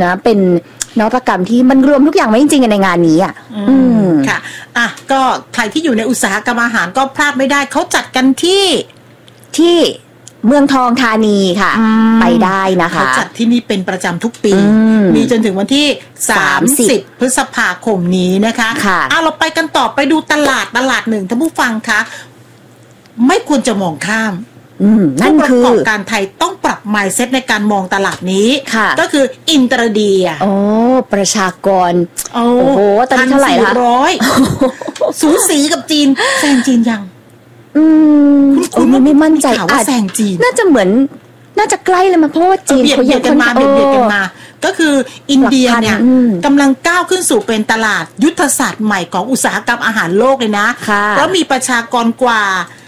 นะเป็นนวัตกรรมที่มันรวมทุกอย่างไว้จริงๆในงานนี้ค่ะก็ใครที่อยู่ในอุตสาหกรรมอาหารก็พลาดไม่ได้เขาจัดกันที่เมืองทองธานีค่ะไปได้นะคะเขาจัดที่นี่เป็นประจำทุกปีมีจนถึงวันที่30พฤษภาคมนี้นะคะเราไปกันต่อไปดูตลาดหนึ่งท่านผู้ฟังคะไม่ควรจะมองข้ามนั่นคือผู้ประกอบการไทยต้องปรับ mindset ในการมองตลาดนี้ก็คืออินเตอร์เดียประชากรโอ้โหตอนนี้เท่าไหร่ละสูสีกับจีนแซงจีนยังคุณไม่มั่นใจว่าแซงจีนน่าจะเหมือนน่าจะใกล้เลยมาเพราะว่าจีนเขาเบียดกันมาก็คืออินเดียเนี่ยกำลังก้าวขึ้นสู่เป็นตลาดยุทธศาสตร์ใหม่ของอุตสาหกรรมอาหารโลกเลยนะแล้วมีประชากรกว่า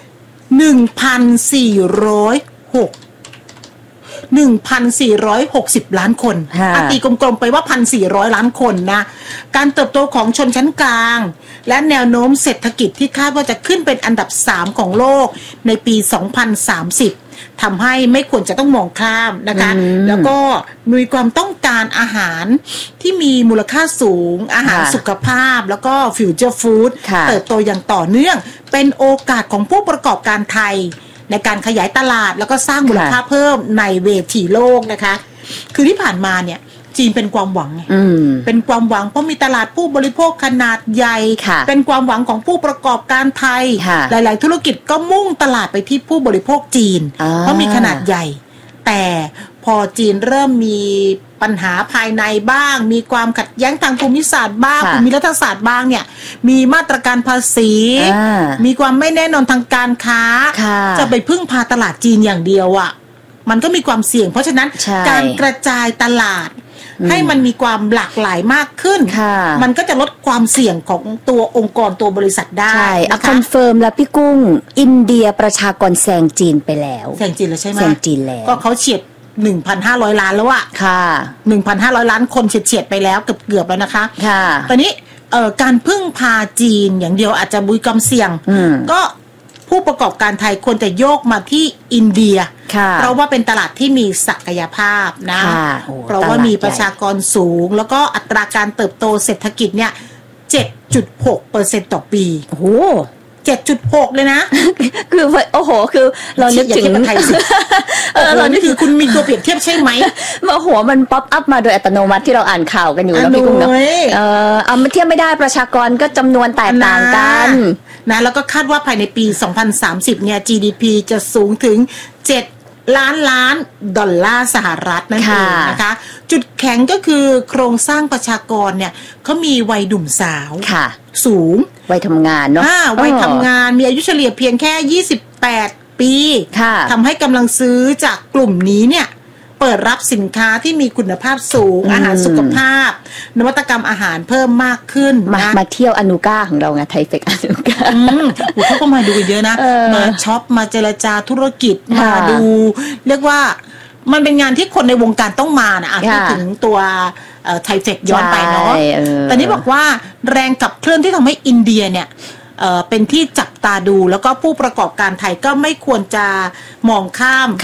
1,460 ล้านคนตีกลมๆไปว่า 1,400 ล้านคนนะการเติบโตของชนชั้นกลางและแนวโน้มเศรษฐกิจที่คาดว่าจะขึ้นเป็นอันดับ3ของโลกในปี 2030ทำให้ไม่ควรจะต้องมองข้ามนะคะแล้วก็มีความต้องการอาหารที่มีมูลค่าสูงอาหารสุขภาพแล้วก็ฟิวเจอร์ฟู้ดเติบโตอย่างต่อเนื่องเป็นโอกาสของผู้ประกอบการไทยในการขยายตลาดแล้วก็สร้างมูลค่าเพิ่มในเวทีโลกนะคะคือที่ผ่านมาเนี่ยจีนเป็นความหวังเป็นความหวังเพราะมีตลาดผู้บริโภคขนาดใหญ่เป็นความหวังของผู้ประกอบการไทยหลายๆธุรกิจก็มุ่งตลาดไปที่ผู้บริโภคจีนเพราะมีขนาดใหญ่แต่พอจีนเริ่มมีปัญหาภายในบ้างมีความขัดแย้งทางภูมิศาสตร์บ้างภูมิรัฐศาสตร์บ้างเนี่ยมีมาตรการภาษีมีความไม่แน่นอนทางการค้าจะไปพึ่งพาตลาดจีนอย่างเดียวอ่ะมันก็มีความเสี่ยงเพราะฉะนั้นการกระจายตลาดให้มันมีความหลากหลายมากขึ้นมันก็จะลดความเสี่ยงของตัวองค์กรตัวบริษัทได้คอนเฟิร์มแล้วพี่กุ้งอินเดียประชากรแซงจีนไปแล้วแซงจีนแล้วใช่ไหมแซงจีนแล้วก็เขาเฉียด1,500 ล้านแล้วอะค่ะ 1,500 ล้านคนเฉียดไปแล้วเกือบแล้วนะคะค่ะตอนนี้การพึ่งพาจีนอย่างเดียวอาจจะมีความเสี่ยงก็ผู้ประกอบการไทยควรจะโยกมาที่อินเดียเพราะว่าเป็นตลาดที่มีศักยภาพนะเพราะว่ามีประชากรสูงแล้วก็อัตราการเติบโตเศรษฐกิจเนี่ย 7.6% ต่อปีโอ้โห 7.6 เลยนะคือโอ้โหคือเรานึกถึงไทยสิเรานี่คือคุณมีตัวเปรียบเทียบใช่ไหมมาหัวมันป๊อปอัพมาโดยอัตโนมัติที่เราอ่านข่าวกันอยู่แล้วพี่กุ้งเนาะเอามาเทียบไม่ได้ประชากรก็จำนวนแตกต่างกันนะแล้วก็คาดว่าภายในปี 2030 เนี่ย GDP จะสูงถึง7 ล้านดอลลาร์สหรัฐนั่นเองนะคะจุดแข็งก็คือโครงสร้างประชากรเนี่ยเขามีวัยหนุ่มสาวสูงวัยทำงานเนาะวัยทำงานมีอายุเฉลี่ยเพียงแค่28 ปีทำให้กำลังซื้อจากกลุ่มนี้เนี่ยเปิดรับสินค้าที่มีคุณภาพสูงอาหารสุขภาพนวัตกรรมอาหารเพิ่มมากขึ้นมาเที่ยวอนุก้าของเราไงไทเฟคอนุก้าเขาก็มาดูเยอะนะมาช็อปมาเจรจาธุรกิจมาดูเรียกว่ามันเป็นงานที่คนในวงการต้องมานะพูดถึงตัวไทเฟคย้อนไปเนาะแต่นี้บอกว่าแรงขับเคลื่อนที่ทำให้อินเดียเนี่ยเป็นที่จับตาดูแล้วก็ผู้ประกอบการไทยก็ไม่ควรจะมองข้าม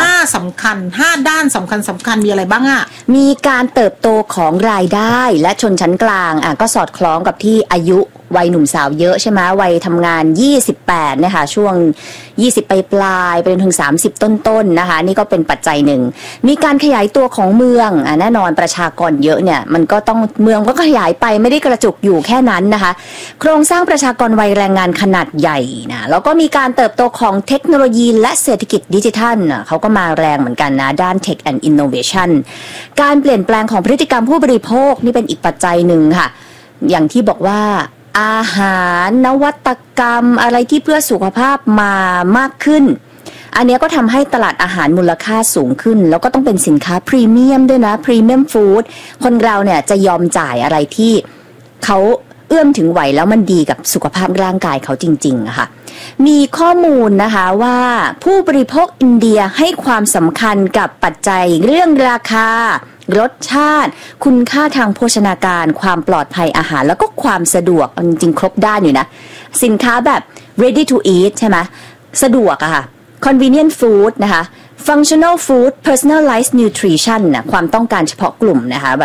5ด้านสำคัญมีอะไรบ้างอ่ะมีการเติบโตของรายได้และชนชั้นกลางก็สอดคล้องกับที่อายุวัยหนุ่มสาวเยอะใช่ไหมวัยทำงาน28นะคะช่วง20ปลายไปจนถึง30ต้นนะคะนี่ก็เป็นปัจจัยหนึ่งมีการขยายตัวของเมืองแน่นอนประชากรเยอะเนี่ยมันก็ต้องเมืองก็ขยายไปไม่ได้กระจุกอยู่แค่นั้นนะคะโครงสร้างประชากรวัยแรงงานขนาดใหญ่นะแล้วก็มีการเติบโตของเทคโนโลยีและเศรษฐกิจดิจิทัลเขาก็มาแรงเหมือนกันนะด้าน Tech and Innovation การเปลี่ยนแปลงของพฤติกรรมผู้บริโภคนี่เป็นอีกปัจจัยหนึ่งค่ะอย่างที่บอกว่าอาหารนวัตกรรมอะไรที่เพื่อสุขภาพมามากขึ้นอันนี้ก็ทำให้ตลาดอาหารมูลค่าสูงขึ้นแล้วก็ต้องเป็นสินค้าพรีเมียมด้วยนะพรีเมียมฟู้ดคนเราเนี่ยจะยอมจ่ายอะไรที่เขาเอื้อมถึงไหวแล้วมันดีกับสุขภาพร่างกายเขาจริงๆอะค่ะมีข้อมูลนะคะว่าผู้บริโภคอินเดียให้ความสำคัญกับปัจจัยเรื่องราคารสชาติคุณค่าทางโภชนาการความปลอดภัยอาหารแล้วก็ความสะดวกจริงๆครบด้านอยู่นะสินค้าแบบ ready to eat ใช่ไหมสะดวกอะค่ะ convenient food นะคะ functional food personalized nutrition นะความต้องการเฉพาะกลุ่มนะคะ